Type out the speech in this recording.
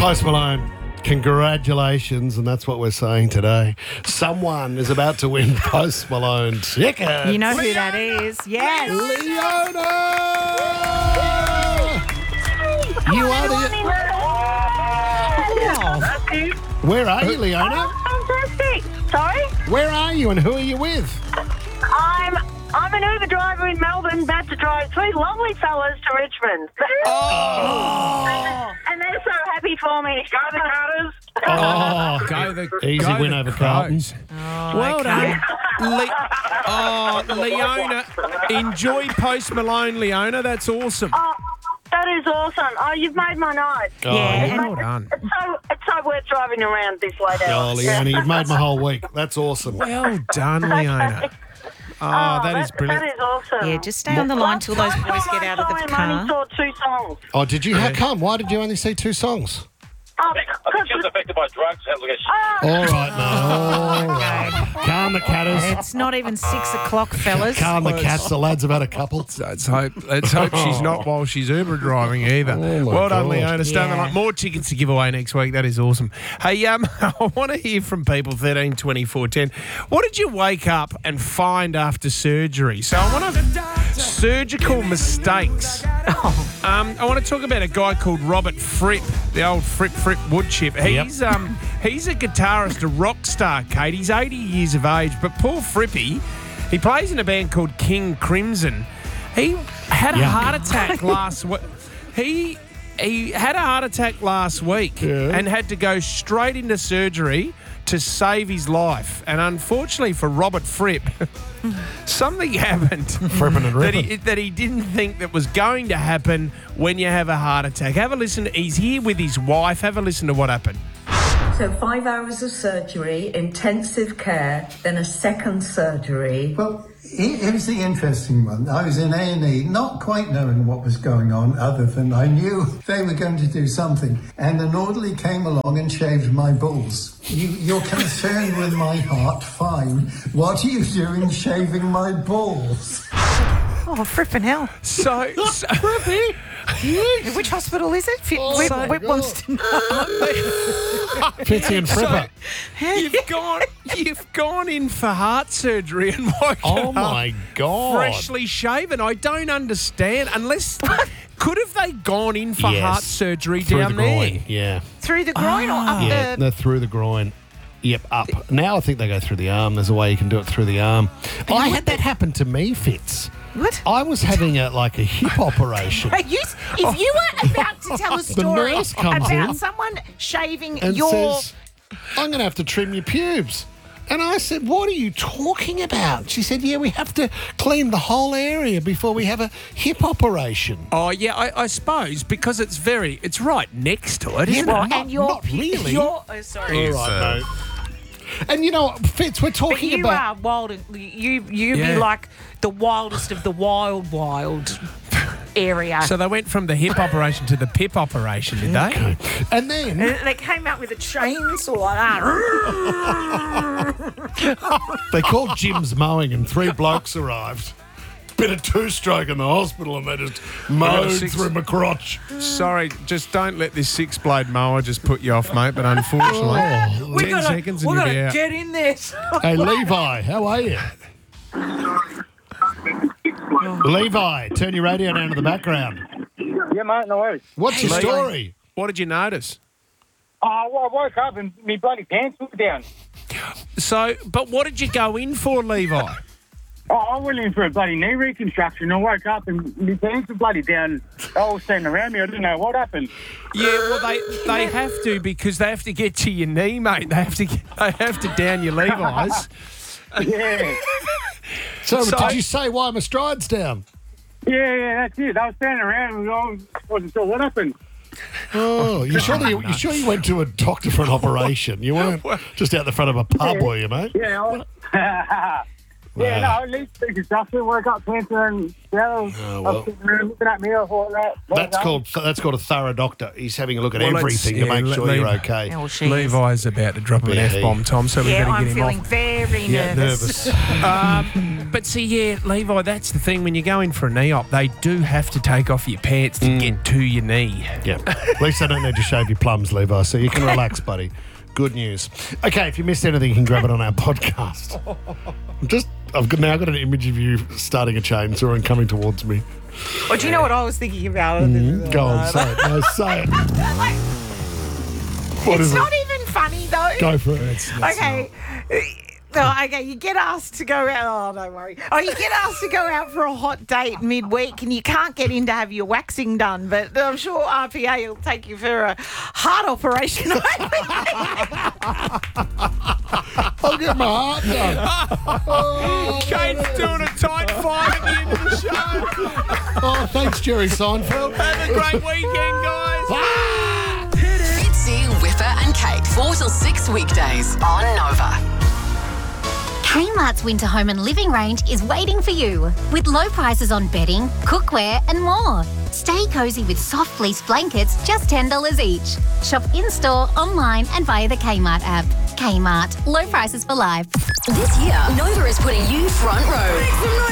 Post Malone, congratulations, and that's what we're saying today. Someone is about to win Post Malone tickets. You know who that is. Yes. Leona! You are the... Where are you, Leona? Fantastic. Sorry? Where are you and who are you with? I'm an Uber driver in Melbourne, about to drive three lovely fellas to Richmond. And they're so happy for me. Go the Cutters. Easy win over Carlton. Well done. Leona, enjoy Post Malone, Leona. That's awesome. Oh, that is awesome. Oh, you've made my night. Well done. It's so worth driving around this late hour. Oh, Leona, you've made my whole week. That's awesome. Well done, Leona. That is brilliant. That is awesome. Yeah, just stay on the line till those boys get out of the I car. only saw two songs. Oh, did you? How come? Why did you only see two songs? Oh, I think she was affected by drugs. Look at All right, mate. All right. Calm the catters. It's not even 6 o'clock, fellas. Calm the cats. The lads have had a couple. Let's hope she's not while she's Uber driving either. Well done, Leona. Stay on the line. More tickets to give away next week. That is awesome. Hey, I want to hear from people 13 24 10. What did you wake up and find after surgery? So I want to surgical mistakes. I want to talk about a guy called Robert Fripp, the old Fripp woodchip. He's a guitarist, a rock star, Kate. He's 80 years of age, but poor Frippy, he plays in a band called King Crimson. He had a heart attack last week. He had a heart attack last week and had to go straight into surgery to save his life. And unfortunately for Robert Fripp, something happened that he didn't think that was going to happen when you have a heart attack. Have a listen. He's here with his wife. Have a listen to what happened. So 5 hours of surgery, intensive care, then a second surgery. Well, it was the interesting one. I was in A&E, not quite knowing what was going on, other than I knew they were going to do something. And an orderly came along and shaved my balls. You're concerned with my heart, fine. What are you doing shaving my balls? Oh, frippin' hell. So Frippy? Which hospital is it? Whip wants to know. Fitzy and Fripper. You've gone in for heart surgery and woken Oh, my up God. freshly shaven. I don't understand. Unless could have they gone in for heart surgery through down the groin. there? Yeah. Through the groin or up Yeah, the... they're through the groin. Yep, up. Now I think they go through the arm. There's a way you can do it through the arm. I had that happen to me, Fitz. What? I was having a hip operation. If you were about to tell a story nurse comes about in someone shaving and your... says, I'm going to have to trim your pubes. And I said, what are you talking about? She said, yeah, we have to clean the whole area before we have a hip operation. Oh, yeah, I suppose because it's right next to it, isn't but it? not really. sorry. All right, mate. And you know what, Fitz, we're talking But you about... are wild. You be like the wildest of the wild area. So they went from the hip operation to the pip operation, did they? Okay. And then... And they came out with a chainsaw like that. They called Jim's Mowing and 3 blokes arrived. Bit of two-stroke in the hospital and they just mowed through my crotch. Sorry, just don't let this 6-blade mower just put you off, mate. But unfortunately, 10 seconds and We're you'll going be to out. get in this. Hey, Levi, how are you? Levi, turn your radio down to the background. Yeah, mate, no worries. What's your story? What did you notice? Well, I woke up and my bloody pants were down. So, but what did you go in for, Levi? I went in for a bloody knee reconstruction. I woke up and my pants were bloody down. All standing around me. I didn't know what happened. Yeah, well, they have to because they have to get to your knee, mate. They have to down your Levi's. Yeah. So did you say why my stride's down? Yeah, that's it. I was standing around and I wasn't sure what happened. Oh, you sure you went to a doctor for an operation? You weren't just out the front of a pub, were you, mate? Yeah. Yeah, no, at least reconstruction. Woke up cancer and I was sitting there looking at me. I thought That's called a thorough doctor. He's having a look at Well, everything to let's- make sure you're okay. Oh, she is. Levi's about to drop an Yeah, F-bomb, Tom, so we Yeah, better I'm get him feeling off. very nervous. But see, yeah, Levi, that's the thing. When you go in for a knee op, they do have to take off your pants to get to your knee. Yeah. At least I don't need to shave your plums, Levi, so you can relax, buddy. Good news. Okay, if you missed anything, you can grab it on our podcast. I've now got an image of you starting a chainsaw and coming towards me. Well, do you know what I was thinking about? Go on, say it. No, say it. What It's is not it? even funny, though. Go for it. Okay. Okay, you get asked to go out. Oh, don't worry. Oh, you get asked to go out for a hot date midweek and you can't get in to have your waxing done, but I'm sure RPA will take you for a heart operation. I'll get my heart done. Kate's doing a tight 5 at the end of the show. Oh, thanks, Jerry Seinfeld. Have a great weekend, guys. Fitzy, Whipper and Kate, 4 till 6 weekdays on Nova. Kmart's winter home and living range is waiting for you with low prices on bedding, cookware and more. Stay cozy with soft fleece blankets, just $10 each. Shop in-store, online and via the Kmart app. Kmart, low prices for life. This year, Nova is putting you front row.